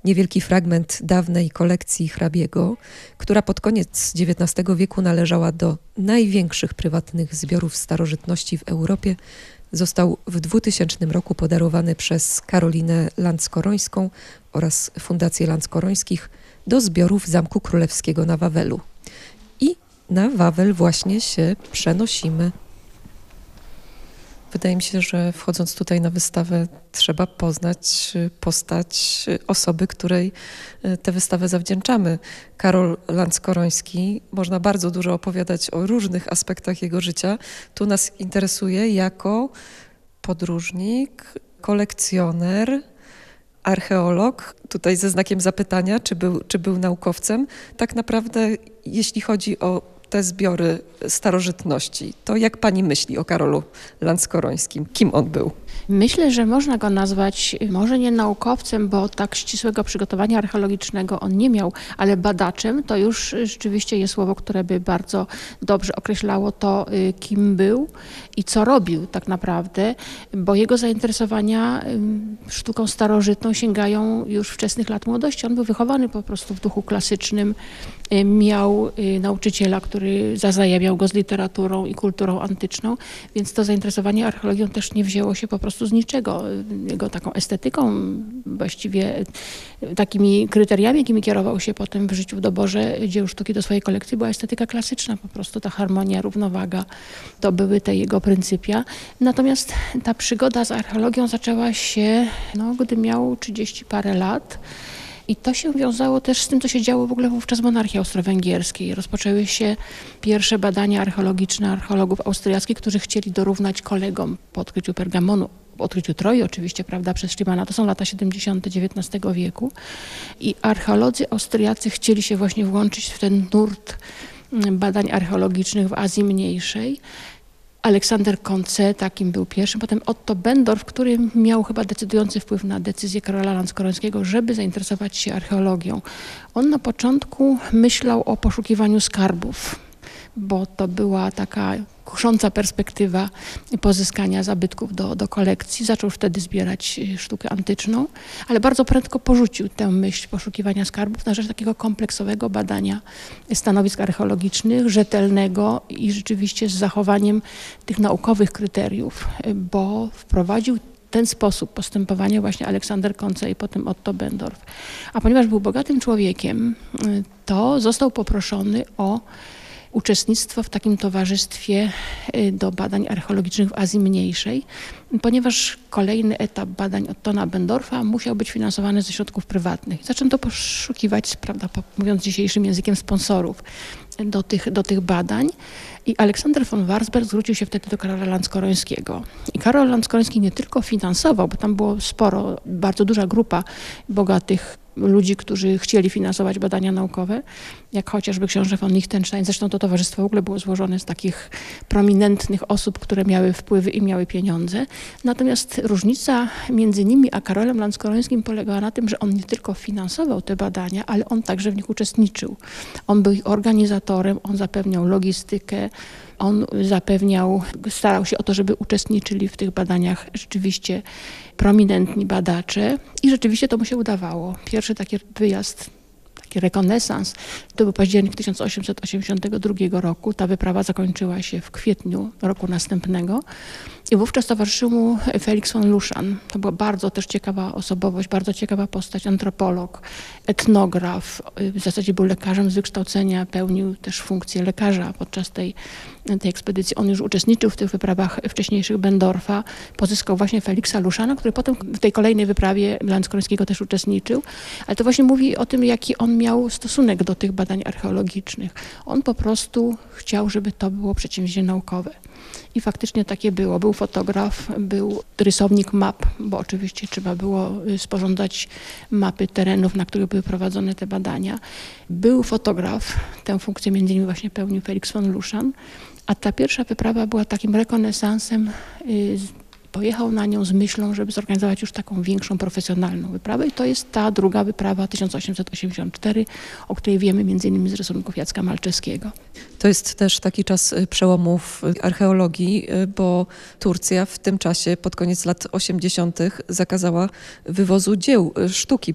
niewielki fragment dawnej kolekcji hrabiego, która pod koniec XIX wieku należała do największych prywatnych zbiorów starożytności w Europie, został w 2000 roku podarowany przez Karolinę Lanckorońską oraz Fundację Lanckorońskich do zbiorów Zamku Królewskiego na Wawelu. I na Wawel właśnie się przenosimy. Wydaje mi się, że wchodząc tutaj na wystawę trzeba poznać postać osoby, której tę wystawę zawdzięczamy. Karol Lanckoroński. Można bardzo dużo opowiadać o różnych aspektach jego życia. Tu nas interesuje jako podróżnik, kolekcjoner, archeolog. Tutaj ze znakiem zapytania, czy był naukowcem. Tak naprawdę, jeśli chodzi o te zbiory starożytności, to jak pani myśli o Karolu Lanckorońskim? Kim on był? Myślę, że można go nazwać może nie naukowcem, bo tak ścisłego przygotowania archeologicznego on nie miał, ale badaczem. To już rzeczywiście jest słowo, które by bardzo dobrze określało to, kim był i co robił tak naprawdę, bo jego zainteresowania sztuką starożytną sięgają już wczesnych lat młodości. On był wychowany po prostu w duchu klasycznym. Miał nauczyciela, który zaznajomiał go z literaturą i kulturą antyczną, więc to zainteresowanie archeologią też nie wzięło się po prostu z niczego. Jego taką estetyką, właściwie takimi kryteriami, jakimi kierował się potem w życiu w doborze dzieł sztuki do swojej kolekcji, była estetyka klasyczna, po prostu ta harmonia, równowaga, to były te jego pryncypia. Natomiast ta przygoda z archeologią zaczęła się, gdy miał 30 parę lat. I to się wiązało też z tym, co się działo w ogóle wówczas w monarchii austro-węgierskiej. Rozpoczęły się pierwsze badania archeologiczne archeologów austriackich, którzy chcieli dorównać kolegom po odkryciu Pergamonu, po odkryciu Troi oczywiście, prawda, przez Schliemanna. To są lata 70. XIX wieku. I archeolodzy austriacy chcieli się właśnie włączyć w ten nurt badań archeologicznych w Azji Mniejszej. Aleksander Conce takim był pierwszym, potem Otto Bendorf, który miał chyba decydujący wpływ na decyzję Karola Lanckorońskiego, żeby zainteresować się archeologią. On na początku myślał o poszukiwaniu skarbów, bo to była taka kusząca perspektywa pozyskania zabytków do kolekcji. Zaczął wtedy zbierać sztukę antyczną, ale bardzo prędko porzucił tę myśl poszukiwania skarbów na rzecz takiego kompleksowego badania stanowisk archeologicznych, rzetelnego i rzeczywiście z zachowaniem tych naukowych kryteriów, bo wprowadził ten sposób postępowania właśnie Aleksander Conce i potem Otto Bendorf. A ponieważ był bogatym człowiekiem, to został poproszony o uczestnictwo w takim towarzystwie do badań archeologicznych w Azji Mniejszej, ponieważ kolejny etap badań Ottona Bendorfa musiał być finansowany ze środków prywatnych. Zaczęto poszukiwać, prawda, mówiąc dzisiejszym językiem, sponsorów do tych badań. I Aleksander von Warsberg zwrócił się wtedy do Karola Lanckorońskiego. I Karol Lanckoroński nie tylko finansował, bo tam było sporo, bardzo duża grupa bogatych ludzi, którzy chcieli finansować badania naukowe, jak chociażby książę von Lichtenstein. Zresztą to towarzystwo w ogóle było złożone z takich prominentnych osób, które miały wpływy i miały pieniądze. Natomiast różnica między nimi a Karolem Lanckorońskim polegała na tym, że on nie tylko finansował te badania, ale on także w nich uczestniczył. On był ich organizatorem, on zapewniał logistykę, on starał się o to, żeby uczestniczyli w tych badaniach rzeczywiście prominentni badacze i rzeczywiście to mu się udawało. Pierwszy taki wyjazd, taki rekonesans, to był październik 1882 roku. Ta wyprawa zakończyła się w kwietniu roku następnego i wówczas towarzyszył mu Felix von Luschan. To była bardzo też ciekawa osobowość, bardzo ciekawa postać, antropolog, etnograf. W zasadzie był lekarzem z wykształcenia, pełnił też funkcję lekarza podczas tej ekspedycji. On już uczestniczył w tych wyprawach wcześniejszych Bendorfa. Pozyskał właśnie Felixa Luschana, który potem w tej kolejnej wyprawie Lanckorońskiego też uczestniczył. Ale to właśnie mówi o tym, jaki on miał stosunek do tych badań archeologicznych. On po prostu chciał, żeby to było przedsięwzięcie naukowe. I faktycznie takie było. Był fotograf, był rysownik map, bo oczywiście trzeba było sporządzać mapy terenów, na których były prowadzone te badania. Był fotograf, tę funkcję między innymi właśnie pełnił Felix von Luschan, a ta pierwsza wyprawa była takim rekonesansem. Pojechał na nią z myślą, żeby zorganizować już taką większą, profesjonalną wyprawę i to jest ta druga wyprawa 1884, o której wiemy między innymi z rysunków Jacka Malczewskiego. To jest też taki czas przełomów archeologii, bo Turcja w tym czasie, pod koniec lat 80., zakazała wywozu dzieł sztuki